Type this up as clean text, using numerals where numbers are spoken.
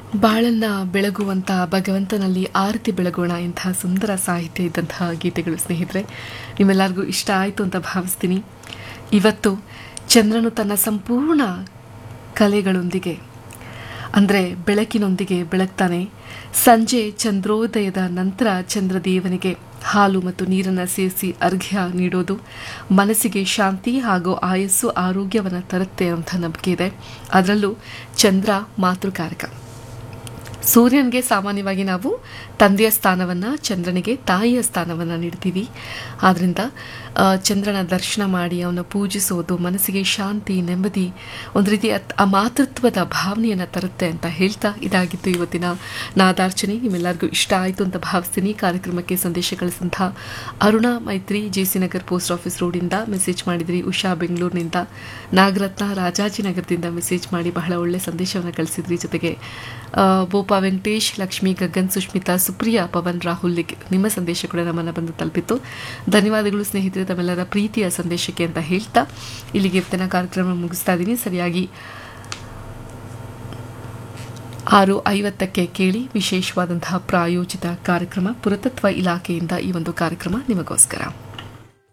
ಬಾಳನ್ನ ಬೆಳಗುವಂಥ ಭಗವಂತನಲ್ಲಿ ಆರತಿ ಬೆಳಗೋಣ ಇಂತಹ ಸುಂದರ ಸಾಹಿತ್ಯ ಇದ್ದಂತಹ ಗೀತೆಗಳು ಸ್ನೇಹಿತರೆ, ನಿಮ್ಮೆಲ್ಲರಿಗೂ ಇಷ್ಟ ಆಯಿತು ಅಂತ ಭಾವಿಸ್ತೀನಿ. ಇವತ್ತು ಚಂದ್ರನು ತನ್ನ ಸಂಪೂರ್ಣ ಕಲೆಗಳೊಂದಿಗೆ ಅಂದರೆ ಬೆಳಕಿನೊಂದಿಗೆ ಬೆಳಗ್ತಾನೆ. ಸಂಜೆ ಚಂದ್ರೋದಯದ ನಂತರ ಚಂದ್ರದೇವನಿಗೆ ಹಾಲು ಮತ್ತು ನೀರನ್ನು ಸೇರಿಸಿ ಅರ್ಘ್ಯ ನೀಡೋದು ಮನಸ್ಸಿಗೆ ಶಾಂತಿ ಹಾಗೂ ಆಯಸ್ಸು ಆರೋಗ್ಯವನ್ನು ತರುತ್ತೆ ಅಂತ ನಂಬಿಕೆ ಇದೆ. ಅದರಲ್ಲೂ ಚಂದ್ರ ಮಾತೃಕಾರಕ. ಸೂರ್ಯನಿಗೆ ಸಾಮಾನ್ಯವಾಗಿ ನಾವು ತಂದೆಯ ಸ್ಥಾನವನ್ನು, ಚಂದ್ರನಿಗೆ ತಾಯಿಯ ಸ್ಥಾನವನ್ನು ನೀಡ್ತೀವಿ. ಆದ್ದರಿಂದ ಚಂದ್ರನ ದರ್ಶನ ಮಾಡಿ ಅವನ ಪೂಜಿಸೋದು ಮನಸ್ಸಿಗೆ ಶಾಂತಿ, ನೆಮ್ಮದಿ, ಒಂದು ರೀತಿಯ ಆ ಮಾತೃತ್ವದ ಭಾವನೆಯನ್ನು ತರುತ್ತೆ ಅಂತ ಹೇಳ್ತಾ ಇದಾಗಿತ್ತು ಇವತ್ತಿನ ನಾದಾರ್ಚನೆ. ನಿಮ್ಮೆಲ್ಲರಿಗೂ ಇಷ್ಟ ಆಯಿತು ಅಂತ ಭಾವಿಸ್ತೀನಿ. ಕಾರ್ಯಕ್ರಮಕ್ಕೆ ಸಂದೇಶ ಕಳಿಸಿದಂಥ ಅರುಣಾ ಮೈತ್ರಿ ಜೆಸಿ ನಗರ್ ಪೋಸ್ಟ್ ಆಫೀಸ್ ರೋಡಿಂದ ಮೆಸೇಜ್ ಮಾಡಿದ್ರಿ. ಉಷಾ ಬೆಂಗಳೂರಿನಿಂದ, ನಾಗರತ್ನ ರಾಜಾಜಿನಗರದಿಂದ ಮೆಸೇಜ್ ಮಾಡಿ ಬಹಳ ಒಳ್ಳೆ ಸಂದೇಶವನ್ನು ಕಳಿಸಿದ್ರಿ. ಜೊತೆಗೆ ಬೋಪಾ ವೆಂಕಟೇಶ್, ಲಕ್ಷ್ಮಿ, ಗಗನ್, ಸುಷ್ಮಿತಾ, ಸುಪ್ರಿಯಾ, ಪವನ್, ರಾಹುಲ್, ನಿಮ್ಮ ಸಂದೇಶ ಕೂಡ ನಮ್ಮನ್ನು ಬಂದು ತಲುಪಿತ್ತು. ಧನ್ಯವಾದಗಳು ಸ್ನೇಹಿತರೆ ತಮ್ಮೆಲ್ಲರ ಪ್ರೀತಿಯ ಸಂದೇಶಕ್ಕೆ ಅಂತ ಹೇಳ್ತಾ ಇಲ್ಲಿಗೆ ಇವತ್ತಿನ ಕಾರ್ಯಕ್ರಮ ಮುಗಿಸ್ತಾ ಇದ್ದೀನಿ. ಸರಿಯಾಗಿ 6:50ಕ್ಕೆ ಕೇಳಿ ವಿಶೇಷವಾದಂತಹ ಪ್ರಾಯೋಜಿತ ಕಾರ್ಯಕ್ರಮ. ಪುರಾತತ್ವ ಇಲಾಖೆಯಿಂದ ಈ ಒಂದು ಕಾರ್ಯಕ್ರಮ ನಿಮಗೋಸ್ಕರ.